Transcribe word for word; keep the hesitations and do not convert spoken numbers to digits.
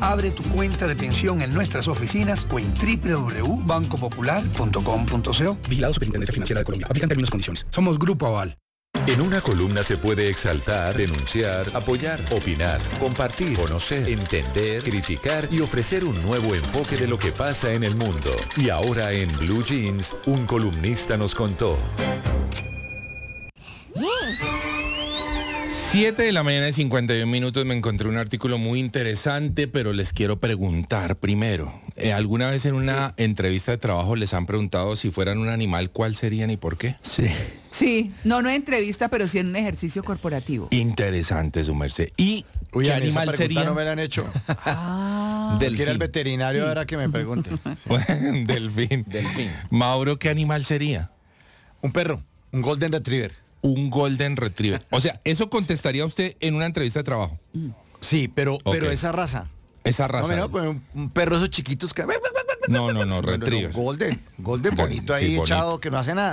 Abre tu cuenta de pensión en nuestras oficinas o en doble u doble u doble u punto banco popular punto com punto co. Vigilado Superintendencia Financiera de Colombia. Aplican términos y condiciones. Somos Grupo Aval. En una columna se puede exaltar, denunciar, apoyar, opinar, compartir, conocer, entender, criticar y ofrecer un nuevo enfoque de lo que pasa en el mundo. Y ahora en Blue Jeans, un columnista nos contó. siete de la mañana y cincuenta y un minutos. Me encontré un artículo muy interesante, pero les quiero preguntar primero. Eh, ¿Alguna vez en una entrevista de trabajo les han preguntado si fueran un animal, cuál serían y por qué? Sí. Sí, no, no en entrevista, pero sí en un ejercicio corporativo. Interesante, su merced. ¿Y Uy, qué a mí esa animal pregunta sería? no me la han hecho. Ah, Delfín. Quiero el veterinario ahora que me pregunte. Sí. Delfín. Delfín. Mauro, ¿qué animal sería? Un perro, un golden retriever. Un golden retriever. O sea, eso contestaría usted en una entrevista de trabajo. Sí, pero, Ok. pero esa raza. Esa raza. No, no, pues un, un perro esos chiquitos que... No, no, no, retriever. Golden, golden bonito Sí, ahí bonito. echado que no hace nada.